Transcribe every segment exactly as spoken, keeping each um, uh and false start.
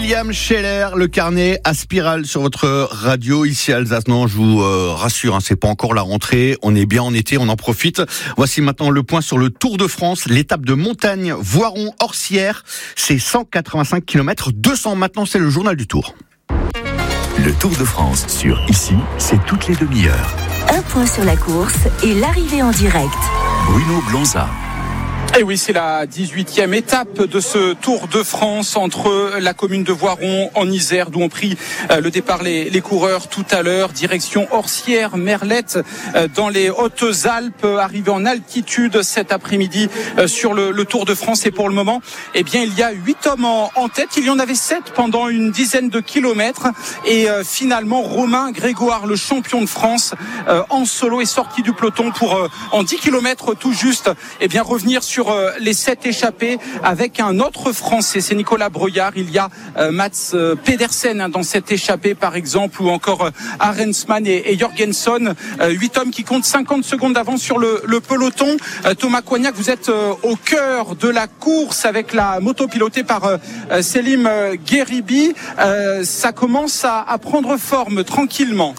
William Scheller, le carnet à spirale sur votre radio ici à Alsace. Non, je vous euh, rassure, hein, c'est pas encore la rentrée. On est bien en été, on en profite. Voici maintenant le point sur le Tour de France, l'étape de montagne Voiron-Orsières. C'est cent quatre-vingt-cinq kilomètres, deux cents maintenant, c'est le journal du Tour. Le Tour de France sur Ici, c'est toutes les demi-heures. Un point sur la course et l'arrivée en direct. Bruno Blanza. Et oui, c'est la dix-huitième étape de ce Tour de France entre la commune de Voiron en Isère, d'où ont pris le départ les, les coureurs tout à l'heure, direction Orsières, Merlette, dans les Hautes-Alpes, arrivé en altitude cet après-midi sur le, le Tour de France. Et pour le moment, eh bien, il y a huit hommes en, en tête. Il y en avait sept pendant une dizaine de kilomètres. Et euh, finalement, Romain Grégoire, le champion de France, euh, en solo, est sorti du peloton pour, euh, en dix kilomètres tout juste, eh bien, revenir sur les sept échappés avec un autre Français, c'est Nicolas Breuillard. Il y a euh, Mats euh, Pedersen hein, dans cette échappée par exemple, ou encore euh, Arensman et, et Jorgensen, euh, huit hommes qui comptent cinquante secondes d'avance sur le, le peloton. euh, Thomas Coignac, vous êtes euh, au cœur de la course avec la moto pilotée par euh, Selim euh, Gueribi. euh, ça commence à, à prendre forme tranquillement.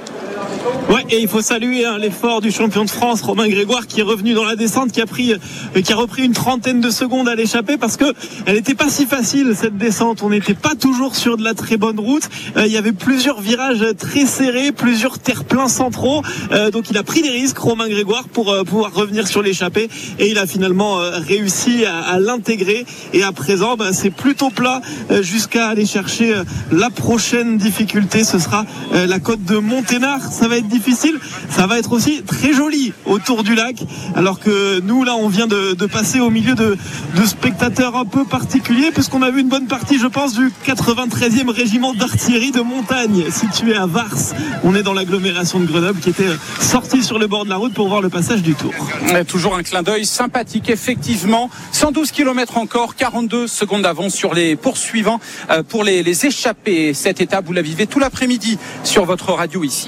Ouais, et il faut saluer hein, l'effort du champion de France, Romain Grégoire, qui est revenu dans la descente, qui a pris, euh, qui a repris une trentaine de secondes à l'échapper parce que elle n'était pas si facile cette descente. On n'était pas toujours sur de la très bonne route. Euh, il y avait plusieurs virages très serrés, plusieurs terre-pleins centraux. Euh, donc il a pris des risques, Romain Grégoire, pour euh, pouvoir revenir sur l'échappée, et il a finalement euh, réussi à, à l'intégrer. Et à présent, ben, c'est plutôt plat euh, jusqu'à aller chercher euh, la prochaine difficulté. Ce sera euh, la côte de Monténard. Ça va être difficile, ça va être aussi très joli autour du lac, alors que nous là on vient de, de passer au milieu de, de spectateurs un peu particuliers, puisqu'on a vu une bonne partie, je pense, du quatre-vingt-treizième régiment d'artillerie de montagne situé à Vars. On est dans l'agglomération de Grenoble, qui était sorti sur le bord de la route pour voir le passage du Tour. Et toujours un clin d'œil sympathique, effectivement. cent douze kilomètres encore, quarante-deux secondes d'avance sur les poursuivants pour les, les échappés. Cette étape, vous la vivez tout l'après-midi sur votre radio ici.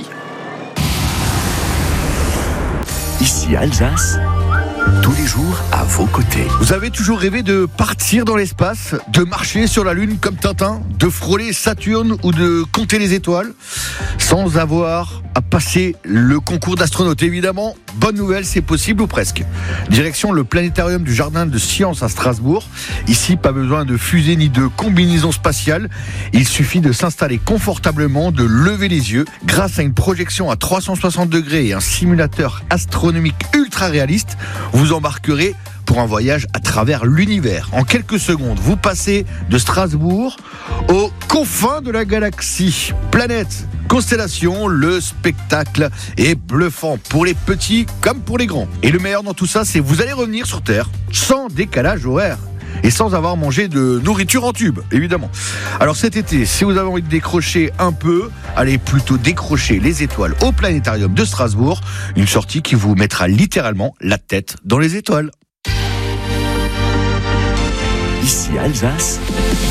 Ici Alsace, tous les jours à vos côtés. Vous avez toujours rêvé de partir dans l'espace, de marcher sur la Lune comme Tintin, de frôler Saturne ou de compter les étoiles, sans avoir à passer le concours d'astronaute. Évidemment, bonne nouvelle, c'est possible ou presque. Direction le planétarium du Jardin de Sciences à Strasbourg. Ici, pas besoin de fusée ni de combinaison spatiale. Il suffit de s'installer confortablement, de lever les yeux. Grâce à une projection à trois cent soixante degrés et un simulateur astronomique ultra réaliste, vous embarquerez pour un voyage à travers l'univers. En quelques secondes, vous passez de Strasbourg aux confins de la galaxie. Planète, constellation, le spectacle est bluffant pour les petits comme pour les grands. Et le meilleur dans tout ça, c'est que vous allez revenir sur Terre sans décalage horaire et sans avoir mangé de nourriture en tube, évidemment. Alors cet été, si vous avez envie de décrocher un peu, allez plutôt décrocher les étoiles au planétarium de Strasbourg, une sortie qui vous mettra littéralement la tête dans les étoiles. Ici Alsace,